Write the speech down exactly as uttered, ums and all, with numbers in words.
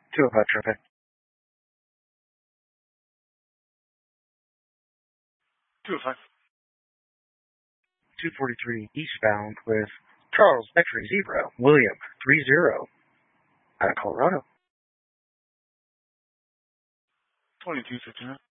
two oh five traffic. two oh five. two forty-three eastbound with Charles X-ray zero, William three zero, out of Colorado. twenty-two fifty-nine.